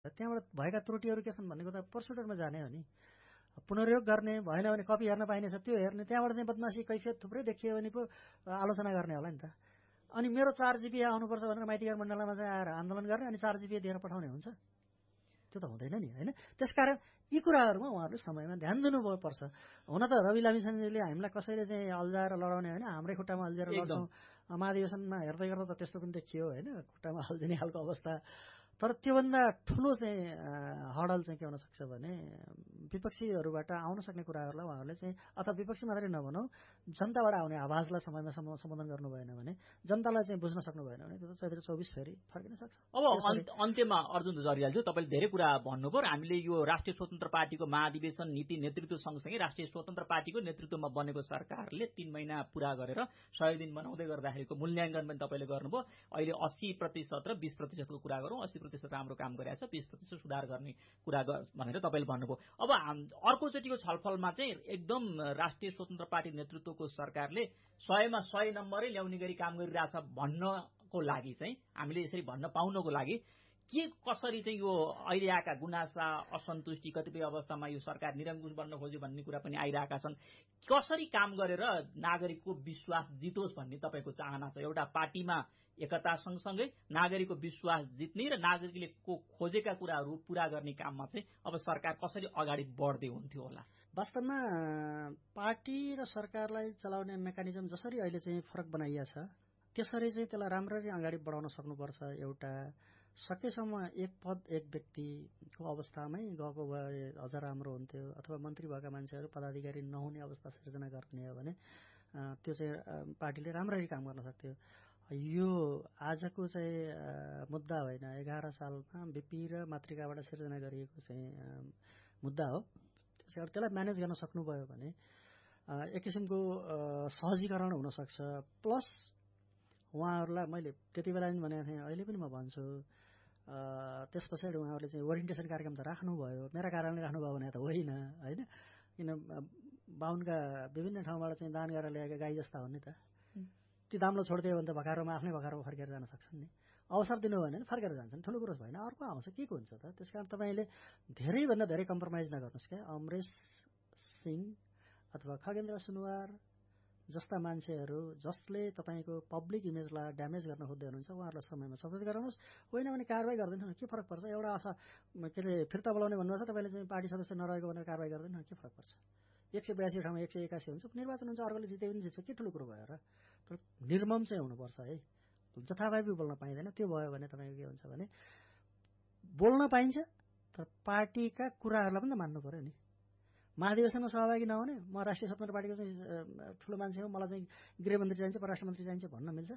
त्यहाँबाट भएका त्रुटिहरू के छन् भन्नेको त प्रोसिड्युरमा जाने हो नि, पुनर्योग गर्ने, भएन भने कपी हेर्न पाइनेछ त्यो हेर्ने, त्यहाँबाट चाहिँ बदमासी कैफियत थुप्रै देखियो भने पो आलोचना गर्ने होला नि त। अनि मेरो 4 GB आउनुपर्छ भनेर माइतीघर मण्डलमा चाहिँ आएर आन्दोलन गर्ने अनि 4 GB दिएर पठाउने हुन्छ, त्यो त हुँदैन नि, होइन। त्यसकारण यी कुराहरूमा उहाँहरूले समयमा ध्यान दिनुपर्छ। हुन त रवि लामिछानेले हामीलाई कसैले चाहिँ अल्झाएर लडाउने होइन, हाम्रै खुट्टामा अल्झेर लड्छौँ। महाधिवेशनमा हेर्दै गर्दा त त्यस्तो पनि देखियो होइन, खुट्टामा अल्झिने खालको अवस्था। तर त्योभन्दा ठुलो चाहिँ हडल चाहिँ के हुन सक्छ भने विपक्षीहरूबाट आउन सक्ने कुराहरूलाई उहाँहरूले चाहिँ, अथवा विपक्षी मात्रै नभनौँ, जनताबाट आउने आवाजलाई समयमा सम्बोधन गर्नु भएन भने, जनतालाई चाहिँ बुझ्न सक्नु भएन भने त्यो त चैत्र 24 फेरि फर्किन सक्छ। अब अन्त्यमा अर्जुन जरियालज्यू, तपाईँले धेरै कुरा भन्नुभयो। हामीले यो राष्ट्रिय स्वतन्त्र पार्टीको महाधिवेशन नीति नेतृत्व सँगसँगै राष्ट्रिय स्वतन्त्र पार्टीको नेतृत्वमा बनेको सरकारले 3 महिना पूरा गरेर 100 दिन बनाउँदै गर्दाखेरिको मूल्याङ्कन पनि तपाईँले गर्नुभयो। अहिले 80% र 20%को कुरा गरौँ, 80% राम्रो काम गरिरहेछ, 20% सुधार गर्ने कुरा भनेर तपाईँले भन्नुभयो। अब अर्कोचोटिको छलफलमा चाहिँ एकदम राष्ट्रिय स्वतन्त्र पार्टी नेतृत्वको सरकारले 100मा 100 नम्बरै ल्याउने गरी काम गरिरहेछ भन्नको लागि चाहिँ, हामीले यसरी भन्न पाउनको लागि के कसरी चाहिँ यो अहिले आएका गुनासा, असन्तुष्टि, कतिपय अवस्थामा यो सरकार निरङ्कुश बन्न खोज्यो भन्ने कुरा पनि आइरहेका छन्, कसरी काम गरेर नागरिकको विश्वास जितोस् भन्ने तपाईँको चाहना छ? एउटा पार्टीमा एकता सँगसँगै नागरिकको विश्वास जित्ने र नागरिकले खोजेका कुराहरू पूरा गर्ने काममा चाहिँ अब सरकार कसरी अगाडि बढ्दै हुन्थ्यो होला? वास्तवमा पार्टी र सरकारलाई चलाउने मेकानिजम जसरी अहिले चाहिँ फरक बनाइया छ, त्यसरी चाहिँ त्यसलाई राम्ररी अगाडि बढाउन सक्नुपर्छ। एउटा सकेसम्म एक पद एक व्यक्तिको अवस्थामै गएको भए अझ राम्रो हुन्थ्यो, अथवा मन्त्री भएका मान्छेहरू पदाधिकारी नहुने अवस्था सृजना गर्ने हो भने त्यो चाहिँ पार्टीले राम्ररी काम गर्न सक्थ्यो। यो आजको चाहिँ मुद्दा होइन, 11 सालमा बिपी र मातृकाबाट सिर्जना गरिएको चाहिँ मुद्दा हो। त्यसलाई म्यानेज गर्न सक्नुभयो भने एक किसिमको सहजीकरण हुनसक्छ। प्लस उहाँहरूलाई मैले त्यति बेला पनि भनेको थिएँ, अहिले पनि म भन्छु, त्यस पछाडि उहाँहरूले चाहिँ ओरिएन्टेसन कार्यक्रम त राख्नुभयो, मेरा कारणले राख्नुभयो भने त होइन, होइन। किन बाहुनका विभिन्न ठाउँबाट चाहिँ दान गरेर ल्याएका गाई जस्ता हो नि त, ती दाम्लो छोडिदियो भने त भकारोमा आफ्नै भकारोमा फर्केर जान सक्छन् नि। अवसर दिनु भएन भने फर्केर जान्छन्, ठुलो कुरो भएन, अर्को आउँछ, के को हुन्छ त? त्यसकारण तपाईँले धेरैभन्दा धेरै कम्प्रोमाइज नगर्नुहोस् क्या। अमरेश सिंह अथवा खगेन्द्र सुनुवार जस्ता मान्छेहरू जसले तपाईँको पब्लिक इमेजलाई ड्यामेज गर्न खोज्दै हुनुहुन्छ, उहाँहरूलाई समयमा सचेत गराउनुहोस्। होइन भने कारवाही गर्दैन, के फरक पर्छ? एउटा के अरे फिर्ता बोलाउने भन्नुभएको छ, तपाईँले चाहिँ पार्टी सदस्य नरहेको भनेर कारवाही गर्दैन, के फरक पर्छ? 182 ठाउँमा 181 हुन्छ, निर्वाचन हुन्छ, अर्कोले जिते पनि जित्छ, के ठुलो कुरो भयो र? तर निर्मम चाहिँ हुनुपर्छ है, जथाभावी बोल्न पाइँदैन। त्यो भयो भने तपाईँको के हुन्छ भने बोल्न पाइन्छ, तर पार्टीका कुराहरूलाई पनि त मान्नु पर्यो नि। महाधिवेशनमा सहभागी नहुने, म राष्ट्रिय स्वतन्त्र पार्टीको चाहिँ ठुलो मान्छे हो, मलाई चाहिँ गृहमन्त्री चाहिन्छ, परराष्ट्र मन्त्री चाहिन्छ भन्न मिल्छ?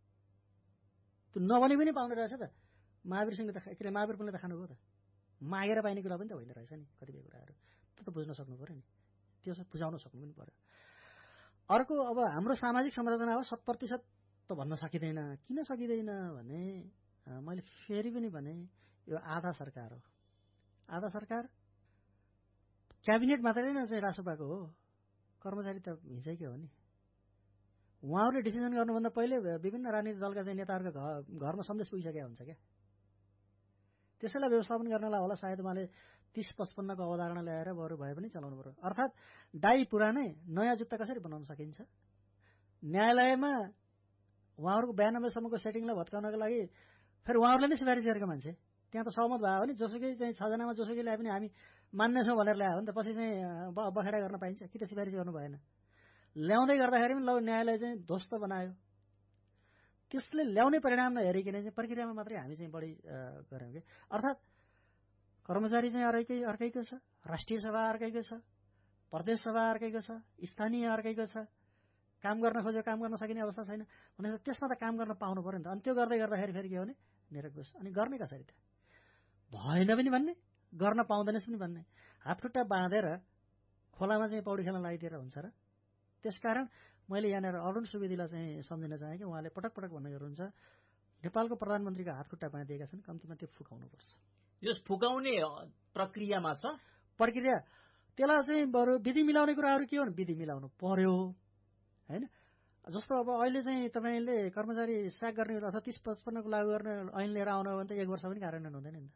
त्यो नभने पनि पाउने रहेछ त। महावीर सिंहले त के अरे महावीर पुनले त खानुभयो त। मागेर पाइने कुरा पनि त होइन रहेछ नि कतिपय कुराहरू, त्यो त बुझ्न सक्नु पर्यो नि, त्यो बुझाउन सक्नु पनि पर्यो। अर्को, अब हाम्रो सामाजिक संरचना हो 100% त भन्न सकिँदैन। किन सकिँदैन भने मैले फेरि पनि भने यो आधा सरकार हो। आधा सरकार क्याबिनेट मात्रै नै चाहिँ रासोपाको हो, कर्मचारी त हिजैकै हो नि। उहाँहरूले डिसिजन गर्नुभन्दा पहिले विभिन्न राजनीतिक दलका चाहिँ नेताहरूको घरमा सन्देश पुगिसकेको हुन्छ क्या। त्यसैलाई व्यवस्थापन गर्नलाई होला सायद उहाँले 30-55को अवधारणा ल्याएर बरु भए पनि चलाउनु पर्यो। अर्थात् डाई पुरानै नयाँ जुत्ता कसरी बनाउन सकिन्छ? न्यायालयमा उहाँहरूको 92सम्मको सेटिङलाई भत्काउनको लागि फेरि उहाँहरूले नै सिफारिस गरेको मान्छे, त्यहाँ त सहमत भयो भने जोसुकै चाहिँ 6 जनामा जोसुकै ल्याए पनि हामी मान्नेछौँ भनेर ल्यायो भने त पछि चाहिँ बखेडा गर्न पाइन्छ कि? त सिफारिस गर्नु भएन। ल्याउँदै गर्दाखेरि पनि ल न्यायालय चाहिँ ध्वस्त बनायो। त्यसले ल्याउने परिणाम नहेरिकन चाहिँ प्रक्रियामा मात्रै हामी चाहिँ बढी गऱ्यौँ कि। अर्थात् कर्मचारी चाहिँ अर्कैको छ, राष्ट्रिय सभा अर्कैको छ, प्रदेश सभा अर्कैको छ, स्थानीय अर्कैको छ, काम गर्न खोज्यो काम गर्न सकिने अवस्था छैन भने त्यसमा त काम गर्न पाउनु पर्यो नि त। अनि त्यो गर्दै गर्दाखेरि फेरि के हो भने निरङ्कुश। अनि गर्ने कसरी त? भएन पनि भन्ने, गर्न पाउँदैनस् पनि भन्ने, हातखुट्टा बाँधेर खोलामा चाहिँ पौडी खेल्न लगाइदिएर हुन्छ र? त्यसकारण मैले यहाँनिर अरुण सुवेदीलाई चाहिँ सम्झिन चाहेँ कि उहाँले पटक पटक भन्ने गर्नुहुन्छ नेपालको प्रधानमन्त्रीका हातखुट्टा बाँधिएका छन्, कम्तीमा त्यो फुकाउनुपर्छ। यो फुकाउने प्रक्रियामा छ प्रक्रिया, त्यसलाई चाहिँ बरु विधि मिलाउने कुराहरू के हो भने विधि मिलाउनु पर्यो होइन। जस्तो अब अहिले चाहिँ तपाईँले कर्मचारी स्याक गर्ने अथवा 30-55को लागू गर्ने ऐन लिएर आउनु भने त 1 वर्ष पनि कार्यान्वयन हुँदैन नि त।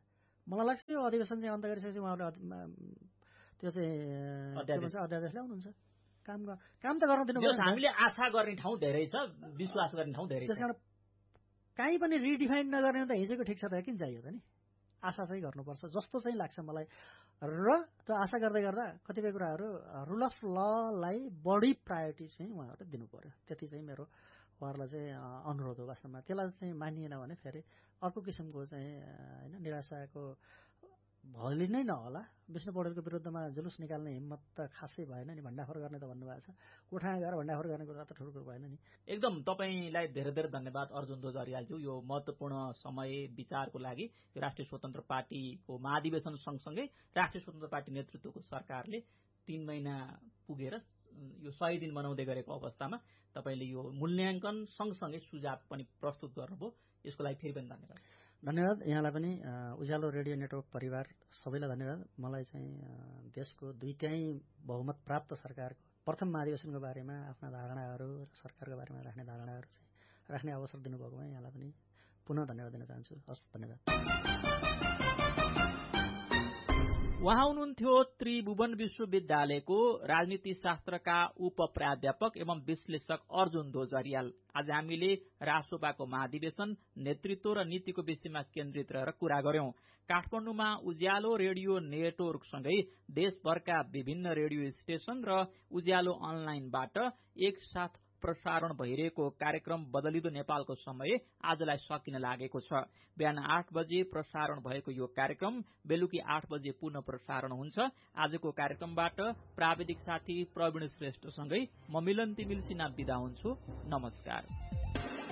मलाई लाग्छ यो अधिवेशन चाहिँ अन्त गरिसकेपछि उहाँहरूले त्यो चाहिँ अध्यादेश ल्याउनुहुन्छ। काम त गर्न दिनुपर्छ। हामीले आशा गर्ने ठाउँ धेरै छ, विश्वास गर्ने ठाउँ धेरै छ। त्यसकारण काहीँ पनि रिडिफाइन नगर्ने त हिजोको ठिक छ त किन चाहियो त नि? आशा चाहिँ गर्नुपर्छ जस्तो चाहिँ लाग्छ मलाई। र त्यो आशा गर्दै गर्दा कतिपय कुराहरू रुल अफ ललाई बढी प्रायोरिटी चाहिँ उहाँहरूले दिनु पर्यो। त्यति चाहिँ मेरो उहाँहरूलाई चाहिँ अनुरोध हो। वास्तवमा त्यसलाई चाहिँ मानिएन भने फेरि अर्को किसिमको चाहिँ होइन निराशाको भोलि नै नहोला। विष्णु पौडेलको विरुद्धमा जुलुस निकाल्ने हिम्मत त खासै भएन नि। भण्डाफोर गर्ने त भन्नुभएको छ। कोठामा गएर भण्डाफोर गर्ने कुरा त ठुलो कुरो भएन नि। एकदम तपाईँलाई धेरै धेरै धन्यवाद अर्जुन ध्वजरियालज्यू। यो महत्त्वपूर्ण समय विचारको लागि यो राष्ट्रिय स्वतन्त्र पार्टीको महाधिवेशन सँगसँगै राष्ट्रिय स्वतन्त्र पार्टी नेतृत्वको सरकारले 3 महिना पुगेर यो 100 दिन मनाउँदै गरेको अवस्थामा तपाईँले यो मूल्याङ्कन सँगसँगै सुझाव पनि प्रस्तुत गर्नुभयो। यसको लागि फेरि पनि धन्यवाद। धन्यवाद यहाँलाई पनि। उज्यालो रेडियो नेटवर्क परिवार सबैलाई धन्यवाद। मलाई चाहिँ देशको 2/3 बहुमत प्राप्त सरकारको प्रथम महाधिवेशनको बारेमा आफ्ना धारणाहरू र सरकारको बारेमा राख्ने धारणाहरू चाहिँ राख्ने अवसर दिनुभएकोमा यहाँलाई पनि पुनः धन्यवाद दिन चाहन्छु। हस्, धन्यवाद। उहाँ हुनुहुन्थ्यो त्रिभुवन विश्वविद्यालयको राजनीति शास्त्रका उप प्राध्यापक एवं विश्लेषक अर्जुन ध्वजरियाल। आज हामीले रासोपाको महाधिवेशन नेतृत्व र नीतिको विषयमा केन्द्रित रहेर कुरा गर्यौं। काठमाडौँमा उज्यालो रेडियो नेटवर्कसँगै देशभरका विभिन्न रेडियो स्टेशन र उज्यालो अनलाइनबाट एकसाथ प्रसारण भइरहेको कार्यक्रम बदलिदो नेपालको समय आजलाई सकिन लागेको छ। बिहान 8 बजे प्रसारण भएको यो कार्यक्रम बेलुकी 8 बजे पुनः प्रसारण हुन्छ। आजको कार्यक्रमबाट प्राविधिक साथी प्रवीण श्रेष्ठसँगै म मिलन तिमिल सिन्हा बिदा हुन्छु। नमस्कार।